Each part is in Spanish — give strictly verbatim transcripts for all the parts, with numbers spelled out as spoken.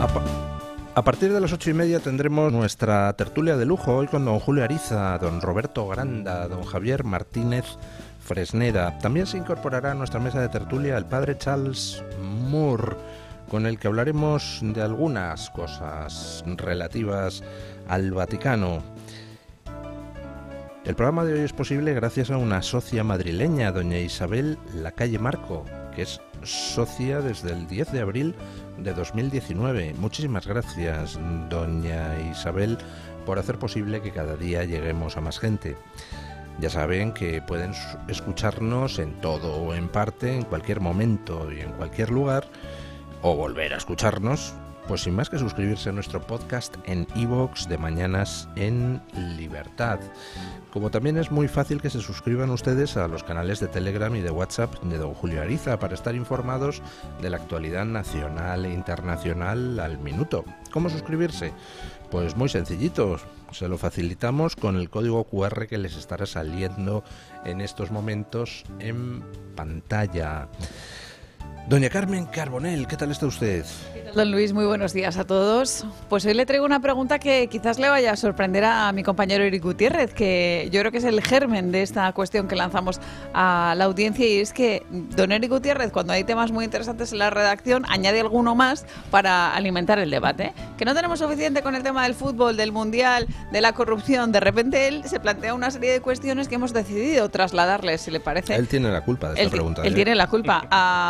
A, pa- a partir de las ocho y media tendremos nuestra tertulia de lujo, hoy con don Julio Ariza, don Roberto Granda, don Javier Martínez Fresneda. También se incorporará a nuestra mesa de tertulia el padre Charles Moore, con el que hablaremos de algunas cosas relativas al Vaticano. El programa de hoy es posible gracias a una socia madrileña, doña Isabel Lacalle Marco, que es socia desde el diez de abril de dos mil diecinueve. Muchísimas gracias, doña Isabel, por hacer posible que cada día lleguemos a más gente. Ya saben que pueden escucharnos en todo o en parte, en cualquier momento y en cualquier lugar, o volver a escucharnos, pues sin más que suscribirse a nuestro podcast en iVoox de Mañanas en Libertad. Como también es muy fácil que se suscriban ustedes a los canales de Telegram y de WhatsApp de don Julio Ariza para estar informados de la actualidad nacional e internacional al minuto. ¿Cómo suscribirse? Pues muy sencillito, se lo facilitamos con el código cu erre que les estará saliendo en estos momentos en pantalla. Doña Carmen Carbonell, ¿qué tal está usted? Don Luis, muy buenos días a todos. Pues hoy le traigo una pregunta que quizás le vaya a sorprender a mi compañero Eric Gutiérrez, que yo creo que es el germen de esta cuestión que lanzamos a la audiencia, y es que don Eric Gutiérrez, cuando hay temas muy interesantes en la redacción, añade alguno más para alimentar el debate. Que no tenemos suficiente con el tema del fútbol, del mundial, de la corrupción. De repente él se plantea una serie de cuestiones que hemos decidido trasladarle, si le parece. Él tiene la culpa de esta él, pregunta. Él ¿eh? tiene la culpa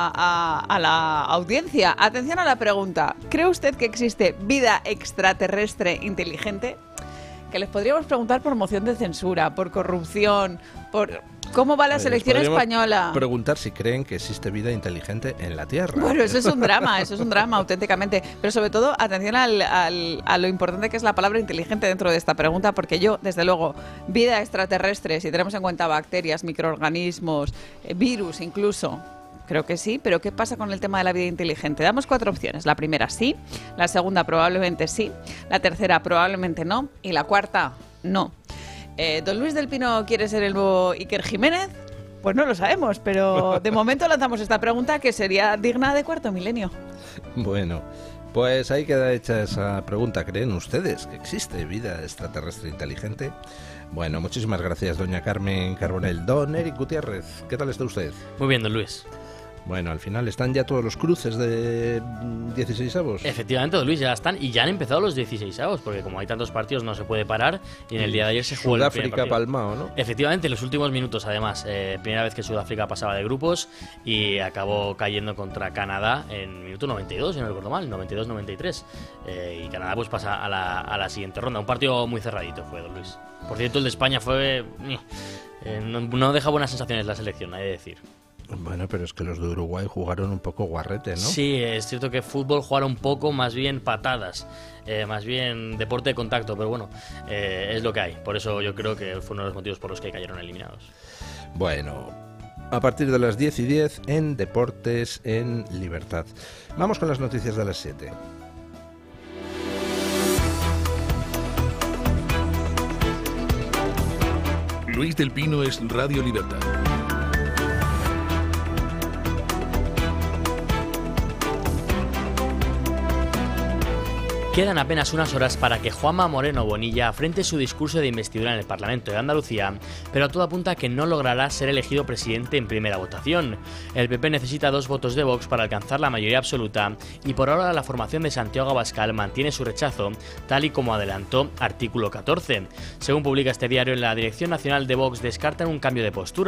a, a, a la audiencia. Atención a la pregunta. ¿Cree usted que existe vida extraterrestre inteligente? Que les podríamos preguntar por moción de censura, por corrupción, por cómo va la Les selección española. Preguntar si creen que existe vida inteligente en la Tierra. Bueno, eso es un drama, eso es un drama auténticamente. Pero sobre todo, atención al, al, a lo importante que es la palabra inteligente dentro de esta pregunta, porque yo, desde luego, vida extraterrestre, si tenemos en cuenta bacterias, microorganismos, eh, virus incluso, creo que sí, pero ¿qué pasa con el tema de la vida inteligente? Damos cuatro opciones. La primera sí, la segunda probablemente sí, la tercera probablemente no y la cuarta no. Eh, ¿Don Luis del Pino quiere ser el nuevo Iker Jiménez? Pues no lo sabemos, pero de momento lanzamos esta pregunta que sería digna de cuarto milenio. Bueno, pues ahí queda hecha esa pregunta. ¿Creen ustedes que existe vida extraterrestre inteligente? Bueno, muchísimas gracias, doña Carmen Carbonell. Don Eric Gutiérrez, ¿qué tal está usted? Muy bien, don Luis. Bueno, al final están ya todos los cruces de dieciseisavos. Efectivamente, don Luis, ya están y ya han empezado los dieciseisavos, porque como hay tantos partidos no se puede parar, y en el día de ayer se jugó el primer Sudáfrica partido. palmao, ¿no? Efectivamente, en los últimos minutos, además, eh, primera vez que Sudáfrica pasaba de grupos y acabó cayendo contra Canadá en minuto noventa y dos, si no recuerdo mal, noventa y dos noventa y tres, eh, y Canadá pues pasa a la, a la siguiente ronda. Un partido muy cerradito fue, don Luis. Por cierto, el de España fue... Eh, no, no deja buenas sensaciones la selección, hay de decir. Bueno, pero es que los de Uruguay jugaron un poco guarrete, ¿no? Sí, es cierto que fútbol jugaron un poco, más bien patadas, eh, más bien deporte de contacto, pero bueno, eh, es lo que hay. Por eso yo creo que fue uno de los motivos por los que cayeron eliminados. Bueno, a partir de las diez y diez en Deportes en Libertad. Vamos con las noticias de las siete. Luis del Pino es Radio Libertad. Quedan apenas unas horas para que Juanma Moreno Bonilla afrente su discurso de investidura en el Parlamento de Andalucía, pero todo apunta a que no logrará ser elegido presidente en primera votación. El P P necesita dos votos de Vox para alcanzar la mayoría absoluta y por ahora la formación de Santiago Abascal mantiene su rechazo, tal y como adelantó Artículo catorce. Según publica este diario, en la Dirección Nacional de Vox descartan un cambio de postura